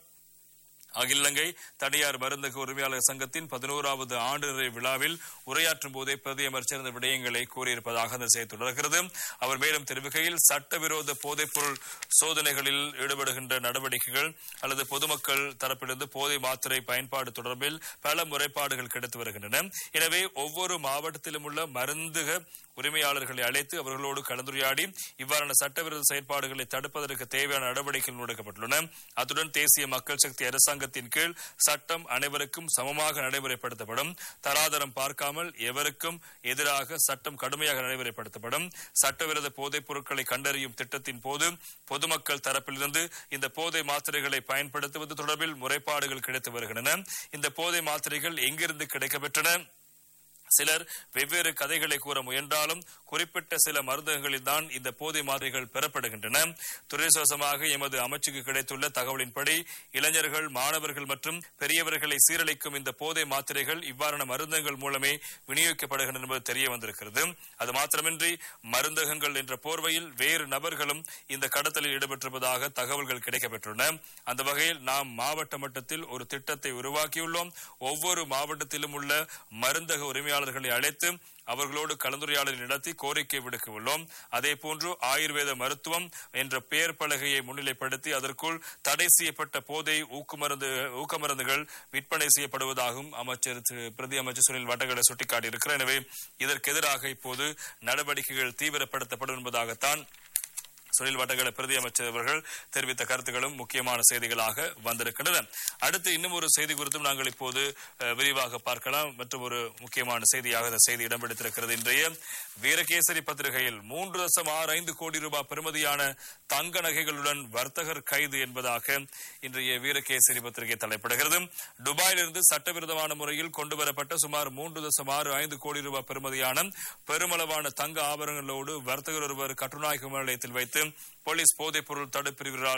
Speaker 1: அகில இலங்கை தனியார் மருந்தக உரிமையாளர் சங்கத்தின் பதினோராவது ஆண்டு நிறைவு விழாவில் உரையாற்றும் போதே பிரதி அமைச்சர் இந்த விடயங்களை கூறியிருப்பதாக அந்த செய்தி தொடர்கிறது. அவர் மேலும் தெரிவிக்கையில் சட்டவிரோத போதைப் பொருள் சோதனைகளில் ஈடுபடுகின்ற நடவடிக்கைகள் அல்லது பொதுமக்கள் தரப்பிலிருந்து போதை மாத்திரை பயன்பாடு தொடர்பில் பல முறைப்பாடுகள் கிடைத்து வருகின்றன. எனவே ஒவ்வொரு மாவட்டத்திலும் உள்ள மருந்தக உரிமையாளர்களை அழைத்து அவர்களோடு கலந்துரையாடி இவ்வாறான சட்டவிரோத செயற்பாடுகளை தடுப்பதற்கு தேவையான நடவடிக்கைகள் முன்னெடுக்கப்பட்டுள்ளன. அத்துடன் தேசிய மக்கள் சக்தி அரசாங்கத்தின் கீழ் சட்டம் அனைவருக்கும் சமமாக நடைமுறைப்படுத்தப்படும். தராதரம் பார்க்காமல் எவருக்கும் எதிராக சட்டம் கடுமையாக நடைமுறைப்படுத்தப்படும். சட்டவிரோத போதைப் பொருட்களை கண்டறியும் திட்டத்தின் போது பொதுமக்கள் தரப்பிலிருந்து இந்த போதை மாத்திரைகளை பயன்படுத்துவது தொடர்பில் முறைப்பாடுகள் கிடைத்து வருகின்றன. இந்த போதை மாத்திரைகள் எங்கிருந்து கிடைக்கப்பெற்றன? சிலர் வெவ்வேறு கதைகளை கூற முயன்றாலும் குறிப்பிட்ட சில மருந்தகங்களில் தான் இந்த போதை மாத்திரைகள் பெறப்படுகின்றன. துரதிர்ஷ்டவசமாக எமது அமைச்சுக்கு கிடைத்துள்ள தகவலின்படி இளைஞர்கள், மாணவர்கள் மற்றும் பெரியவர்களை சீரழிக்கும் இந்த போதை மாத்திரைகள் இவ்வாறான மருந்தகங்கள் மூலமே விநியோகிக்கப்படுகின்றன என்பது தெரிய வந்திருக்கிறது. அது மாத்திரமின்றி மருந்தகங்கள் என்ற போர்வையில் வேறு நபர்களும் இந்த கடத்தலில் ஈடுபட்டிருப்பதாக தகவல்கள் கிடைக்கப்பெற்றுள்ளன. அந்த வகையில் நாம் மாவட்ட மட்டத்தில் ஒரு திட்டத்தை உருவாக்கியுள்ளோம். ஒவ்வொரு மாவட்டத்திலும் உள்ள மருந்தக உரிமையாளர் அழைத்து அவர்களோடு கலந்துரையாடல் நடத்தி கோரிக்கை விடுக்க உள்ளோம். அதே போன்று ஆயுர்வேத மருத்துவம் என்ற பெயர் பலகையை முன்னிலைப்படுத்தி அதற்குள் தடை செய்யப்பட்ட போதை ஊக்குமருந்து ஊக்கமருந்துகள் விற்பனை செய்யப்படுவதாகவும் அமைச்சர் பிரதி அமைச்சர் சுனில் வட்டகல சுட்டிக்காட்டியிருக்கிறார். எனவே இதற்கு எதிராக இப்போது நடவடிக்கைகள் தீவிரப்படுத்தப்படும் என்பதாகத்தான் சுனில் வட்டகல பிரதி அமைச்சர் அவர்கள் தெரிவித்த கருத்துக்களும் முக்கியமான செய்திகளாக வந்திருக்கின்றன. அடுத்து இன்னும் ஒரு செய்தி குறித்தும் நாங்கள் இப்போது விரிவாக பார்க்கலாம். மற்றும் ஒரு முக்கியமான செய்தியாக இந்த செய்தி இடம்பெடுத்திருக்கிறது. இன்றைய வீரகேசரி பத்திரிகையில் மூன்று தசம் ஆறு ஐந்து கோடி ரூபாய் பெறுமதியான தங்க நகைகளுடன் வர்த்தகர் கைது என்பதாக இன்றைய வீரகேசரி பத்திரிகை தலைப்படுகிறது. துபாயிலிருந்து சட்டவிரோதமான முறையில் கொண்டுவரப்பட்ட சுமார் மூன்று தசம் ஆறு ஐந்து கோடி ரூபாய் பெறுமதியான பெருமளவான தங்க ஆபரணங்களோடு வர்த்தகர் ஒருவர் கட்டுநாயக்க நிலையத்தில் வைத்து போலீஸ் போதைப் பொருள் தடுப்பிரிவினரால்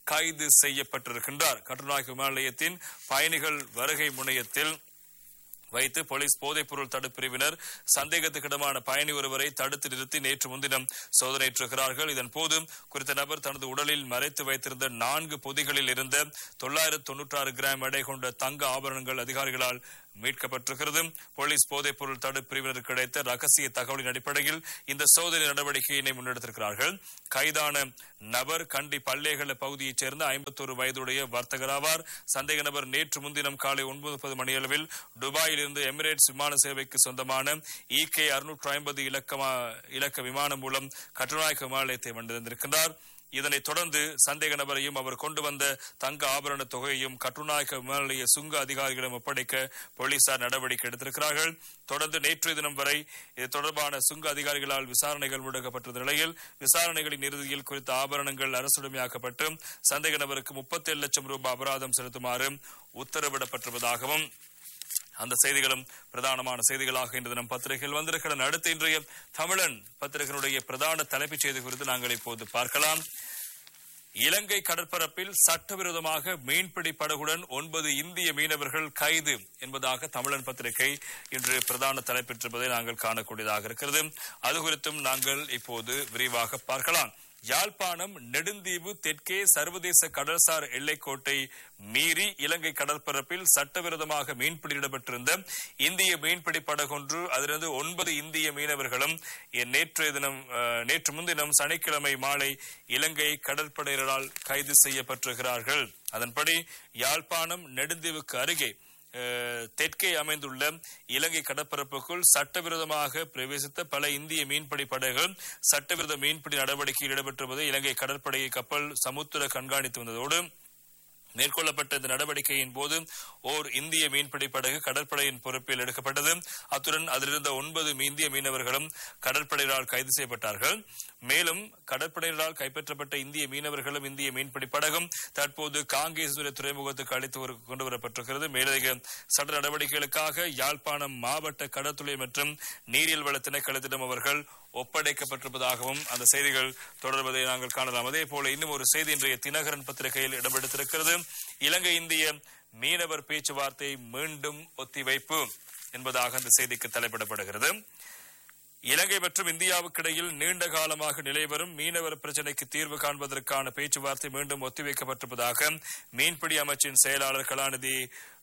Speaker 1: கைது செய்யப்பட்டிருக்கின்றார். கட்டுநாயக்க விமான நிலையத்தின் பயணிகள் வருகை முனையத்தில் வைத்து போலீஸ் போதைப் பொருள் தடுப்பு பிரிவினர் சந்தேகத்துக்கிடமான பயணி ஒருவரை தடுத்து நிறுத்தி நேற்று முன்தினம் சோதனையிட்டிருக்கிறார்கள். இதன் போது குறித்த நபர் தனது உடலில் மறைத்து வைத்திருந்த நான்கு பொதிகளில் இருந்த தொள்ளாயிரத்து தொன்னூற்றி ஆறு கிராம் எடை கொண்ட தங்க ஆபரணங்கள் அதிகாரிகளால் மீட்கப்பட்டிருக்கிறது. போலீஸ் போதைப் பொருள் தடுப்பு பிரிவினருக்கு கிடைத்த ரகசிய தகவலின் அடிப்படையில் இந்த சோதனை நடவடிக்கையினை முன்னெடுத்திருக்கிறார்கள். கைதான நபர் கண்டி பல்லேகல பகுதியைச் சேர்ந்த ஐம்பத்தொரு வயதுடைய வர்த்தகர் ஆவார். சந்தேக நபர் நேற்று முன்தினம் காலை ஒன்பது முப்பது மணியளவில் துபாயில் இருந்து எமிரேட்ஸ் விமான சேவைக்கு சொந்தமான இ கே அறுநூற்று ஐம்பது இலக்க விமானம் மூலம் கட்டுநாயக்க விமான நிலையத்தை வந்திருக்கின்றார். இதனைத் தொடர்ந்து சந்தேக நபரையும் அவர் கொண்டு வந்த தங்க ஆபரண தொகையையும் கட்டுநாயக்க விமான நிலைய சுங்க அதிகாரிகளிடம் ஒப்படைக்க போலீசார் நடவடிக்கை எடுத்திருக்கிறார்கள். தொடர்ந்து நேற்றைய தினம் வரை இது தொடர்பான சுங்க அதிகாரிகளால் விசாரணைகள் முடக்கப்பட்டிருந்த நிலையில் விசாரணைகளின் இறுதியில் குறித்த ஆபரணங்கள் அரசுடைமையாக்கப்பட்டு சந்தேக நபருக்கு முப்பத்தி ஏழு லட்சம் ரூபாய் அபராதம் செலுத்துமாறு உத்தரவிடப்பட்டிருப்பதாகவும் அந்த செய்திகளும் பிரதானமான செய்திகளாக இன்று தினம் பத்திரிகைகள் வந்திருக்கின்றன. அடுத்த இன்றைய தமிழன் பத்திரிகையினுடைய பிரதான தலைப்புச் செய்தி குறித்து நாங்கள் இப்போது பார்க்கலாம். இலங்கை கடற்பரப்பில் சட்டவிரோதமாக மீன்பிடி படகுடன் ஒன்பது இந்திய மீனவர்கள் கைது என்பதாக தமிழன் பத்திரிகை இன்று பிரதான தலைப்பெற்றிருப்பதை நாங்கள் காணக்கூடியதாக இருக்கிறது. அது குறித்தும் நாங்கள் இப்போது விரிவாக பார்க்கலாம். யாழ்ப்பாணம் நெடுந்தீவு தெற்கே சர்வதேச கடல்சார் எல்லைக்கோட்டை மீறி இலங்கை கடற்பரப்பில் சட்டவிரோதமாக மீன்பிடி ஈடுபட்டிருந்த இந்திய மீன்பிடி படகொன்று அதிலிருந்து ஒன்பது இந்திய மீனவர்களும் நேற்றைய தினம் நேற்று முன்தினம் சனிக்கிழமை மாலை இலங்கை கடற்படையினரால் கைது செய்யப்பட்டிருக்கிறார்கள். அதன்படி யாழ்ப்பாணம் நெடுந்தீவுக்கு அருகே தெற்கே அமைந்துள்ள இலங்கை கடற்பரப்புக்குள் சட்டவிரோதமாக பிரவேசித்த பல இந்திய மீன்பிடி படகுகள் சட்டவிரோத மீன்பிடி நடவடிக்கையில் ஈடுபட்டிருப்பதை இலங்கை கடற்படை கப்பல் சமுத்திர கண்காணித்து வந்ததோடு மேற்கொள்ளப்பட்ட இந்த நடவடிக்கையின் போது ஓர் இந்திய மீன்பிடி படகு கடற்படையின் பொறுப்பில் எடுக்கப்பட்டது. அத்துடன் அதிலிருந்த ஒன்பது இந்திய மீனவர்களும் கடற்படையினரால் கைது செய்யப்பட்டார்கள். மேலும் கடற்படையினரால் கைப்பற்றப்பட்ட இந்திய மீனவர்களும் இந்திய மீன்பிடி படகும் தற்போது காங்கேசதுறை துறைமுகத்துக்கு அழைத்து கொண்டு வரப்பட்டிருக்கிறது. மேலதிக சட்ட நடவடிக்கைகளுக்காக யாழ்ப்பாணம் மாவட்ட கடற்துறை மற்றும் நீரியல் வள திணைக்களத்திடம் அவர்கள் ஒப்படைக்கப்பட்டிருப்பதாகவும் அந்த செய்திகள் தொடர்வதை நாங்கள் காணலாம். அதே போல இன்னும் ஒரு செய்தி இன்றைய தினகரன் பத்திரிகையில் இடம்பெடுத்திருக்கிறது. இலங்கை இந்திய மீனவர் பேச்சுவார்த்தை மீண்டும் ஒத்திவைப்பு என்பதாக அந்த செய்திக்கு தலைப்பிடப்படுகிறது. இலங்கை மற்றும் இந்தியாவுக்கு இடையில் நீண்ட காலமாக நிலைவரும் மீனவர் பிரச்சினைக்கு தீர்வு காண்பதற்கான பேச்சுவார்த்தை மீண்டும் ஒத்திவைக்கப்பட்டிருப்பதாக மீன்பிடி அமைச்சின் செயலாளர் கலாநிதி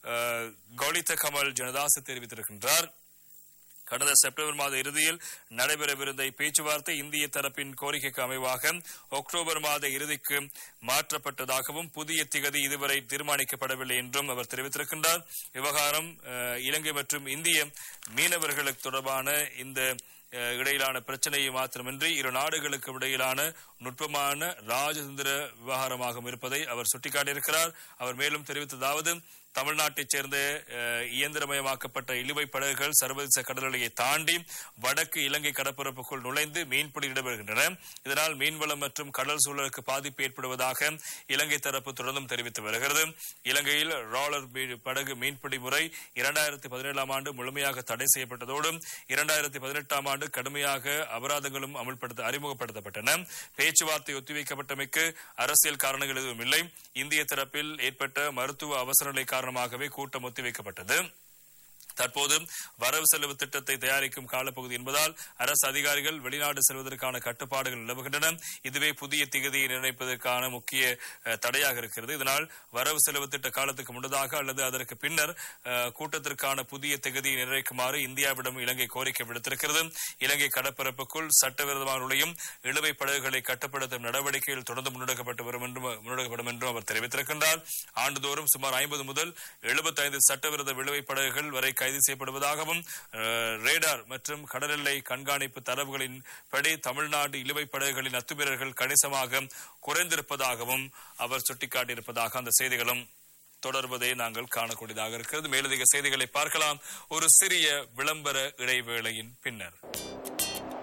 Speaker 1: கௌலித கமல் ஜனதாஸ் தெரிவித்திருக்கின்றார். கடந்த செப்டம்பர் மாத இறுதியில் நடைபெறவிருந்த இப்பேச்சுவார்த்தை இந்திய தரப்பின் கோரிக்கைக்கு அமைவாக அக்டோபர் மாத இறுதிக்கு மாற்றப்பட்டதாகவும் புதிய திகதி இதுவரை தீர்மானிக்கப்படவில்லை என்றும் அவர் தெரிவித்திருக்கின்றார். விவகாரம் இலங்கை மற்றும் இந்திய மீனவர்களுக்கு தொடர்பான இந்த இடையிலான பிரச்சனையை மாத்திரமின்றி இரு நாடுகளுக்கு இடையிலான நுட்பமான ராஜதந்திர விவகாரமாக இருப்பதை அவர் சுட்டிக்காட்டியிருக்கிறார். அவர் மேலும் தெரிவித்ததாவது தமிழ்நாட்டைச் சேர்ந்த இயந்திரமயமாக்கப்பட்ட இழுவை படகுகள் சர்வதேச கடல் எல்லையை தாண்டி வடக்கு இலங்கை கடற்பரப்புக்குள் நுழைந்து மீன்பிடி ஈடுபடுகின்றன. இதனால் மீன்வளம் மற்றும் கடல் சூழலுக்கு பாதிப்பு ஏற்படுவதாக இலங்கை தரப்பு தொடர்ந்தும் தெரிவித்து வருகிறது. இலங்கையில் ரோலர் படகு மீன்பிடி முறை இரண்டாயிரத்தி பதினேழாம் ஆண்டு முழுமையாக தடை செய்யப்பட்டதோடு இரண்டாயிரத்தி பதினெட்டாம் ஆண்டு கடுமையாக அபராதங்களும் அமல்படுத்த அறிமுகப்படுத்தப்பட்டன. பேச்சுவார்த்தை ஒத்திவைக்கப்பட்டமைக்கு அரசியல் காரணங்கள் எதுவும் இல்லை. இந்திய தரப்பில் ஏற்பட்ட மருத்துவ அவசர நிலை காரணமாகவே கூட்டம் ஒத்திவைக்கப்பட்டது. தற்போது வரவு செலவு திட்டத்தை தயாரிக்கும் காலப்பகுதி என்பதால் அரசு அதிகாரிகள் வெளிநாடு செல்வதற்கான கட்டுப்பாடுகள் நிலவுகின்றன. இதுவே புதிய திகதியை நிர்ணயிப்பதற்கான முக்கிய தடையாக இருக்கிறது. இதனால் வரவு செலவு திட்ட காலத்துக்கு முன்னதாக அல்லது அதற்கு பின்னர் கூட்டத்திற்கான புதிய திகதியை நிர்ணயிக்குமாறு இந்தியாவிடம் இலங்கை கோரிக்கை விடுத்திருக்கிறது. இலங்கை கடற்பரப்புக்குள் சட்டவிரோதமாக நுழையும் இழுவை படகுகளை கட்டுப்படுத்தும் நடவடிக்கைகள் தொடர்ந்து முன்னெடுக்கப்பட்டு வரும் என்றும் முன்னெடுக்கப்படும் என்றும் அவர் தெரிவித்திருக்கின்றார். ஆண்டுதோறும் சுமார் ஐம்பது முதல் எழுபத்தி ஐந்து சட்டவிரோத இழுவை படகுகள் வரை கைது செய்யப்படுவதாகவும் ரேடார் மற்றும் கடல் எல்லை கண்காணிப்பு தரவுகளின் படி தமிழ்நாடு இழுவை படகுகளின் அத்துமீறல்கள் கணிசமாக குறைந்திருப்பதாகவும் அவர் சுட்டிக்காட்டியிருப்பதாக அந்த செய்திகளும் தொடர்வதை நாங்கள் காணக்கூடியதாக இருக்கிறது. மேலதிக செய்திகளை பார்க்கலாம் ஒரு சிறிய விளம்பர இடைவேளையின் பின்னர்.